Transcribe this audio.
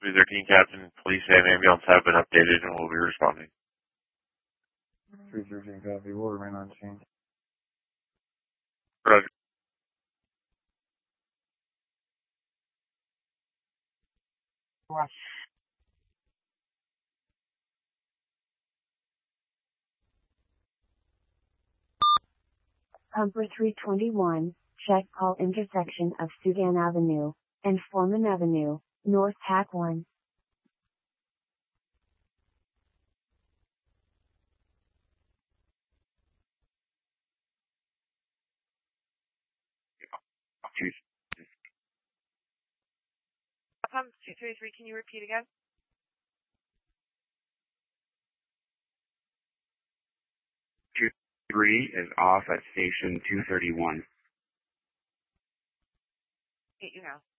313 Captain, police and ambulance have been updated and will be responding. 313 copy, will remain unchanged. Roger. Humper 321, check call intersection of Sudan Avenue and Foreman Avenue, North Hack 1. Pump 233, can you repeat again? Three is off at station 231. Get you now.